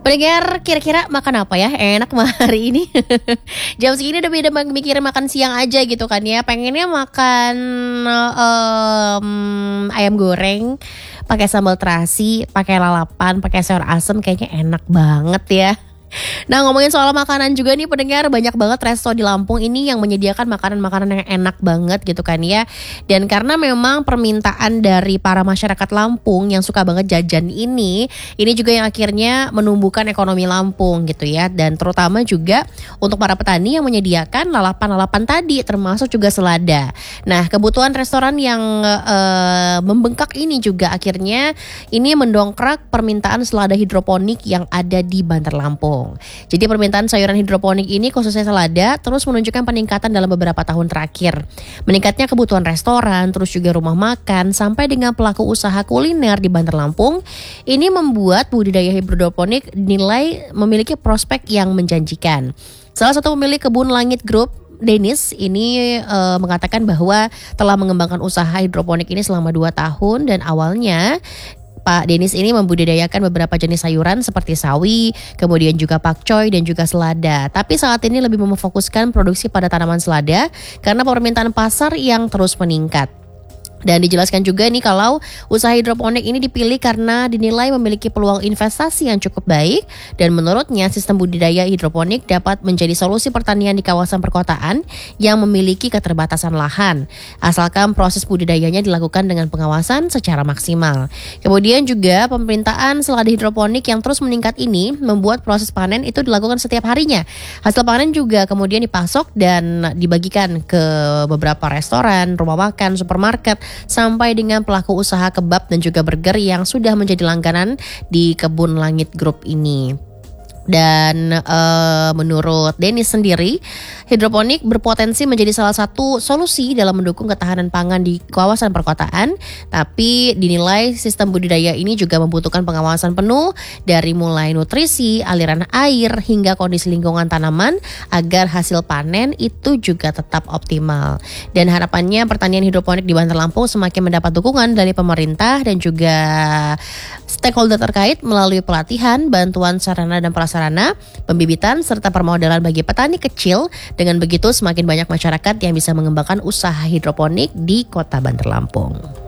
Pendengar, kira-kira makan apa ya enak hari ini? Jam segini udah beda mikirin makan siang aja gitu kan ya. Pengennya makan ayam goreng pakai sambal terasi, pakai lalapan, pakai sayur asem, kayaknya enak banget ya. Nah, ngomongin soal makanan juga nih pendengar, banyak banget resto di Lampung ini yang menyediakan makanan-makanan yang enak banget gitu kan ya. Dan karena memang permintaan dari para masyarakat Lampung yang suka banget jajan ini juga yang akhirnya menumbuhkan ekonomi Lampung gitu ya. Dan terutama juga untuk para petani yang menyediakan lalapan-lalapan tadi, termasuk juga selada. Nah, kebutuhan restoran yang membengkak ini juga akhirnya ini mendongkrak permintaan selada hidroponik yang ada di Bantar Lampung. Jadi permintaan sayuran hidroponik ini khususnya selada terus menunjukkan peningkatan dalam beberapa tahun terakhir. Meningkatnya kebutuhan restoran, terus juga rumah makan, sampai dengan pelaku usaha kuliner di Bantar Lampung. Ini membuat budidaya hidroponik dinilai memiliki prospek yang menjanjikan. Salah satu pemilik kebun Langit Group, Dennis ini mengatakan bahwa telah mengembangkan usaha hidroponik ini selama 2 tahun dan awalnya Pak Dennis ini membudidayakan beberapa jenis sayuran seperti sawi, kemudian juga pakcoy dan juga selada. Tapi saat ini lebih memfokuskan produksi pada tanaman selada karena permintaan pasar yang terus meningkat. Dan dijelaskan juga nih kalau usaha hidroponik ini dipilih karena dinilai memiliki peluang investasi yang cukup baik dan menurutnya sistem budidaya hidroponik dapat menjadi solusi pertanian di kawasan perkotaan yang memiliki keterbatasan lahan asalkan proses budidayanya dilakukan dengan pengawasan secara maksimal. Kemudian juga pemerintahan selada hidroponik yang terus meningkat ini membuat proses panen itu dilakukan setiap harinya. Hasil panen juga kemudian dipasok dan dibagikan ke beberapa restoran, rumah makan, supermarket, sampai dengan pelaku usaha kebab dan juga burger yang sudah menjadi langganan di Kebun Langit Group ini. Dan menurut Dennis sendiri, hidroponik berpotensi menjadi salah satu solusi dalam mendukung ketahanan pangan di kawasan perkotaan. Tapi dinilai sistem budidaya ini juga membutuhkan pengawasan penuh dari mulai nutrisi, aliran air, hingga kondisi lingkungan tanaman agar hasil panen itu juga tetap optimal. Dan harapannya pertanian hidroponik di Bantar Lampung semakin mendapat dukungan dari pemerintah dan juga stakeholder terkait melalui pelatihan, bantuan sarana dan prasarana, pembibitan, serta permodalan bagi petani kecil. Dengan begitu semakin banyak masyarakat yang bisa mengembangkan usaha hidroponik di Kota Bantar Lampung.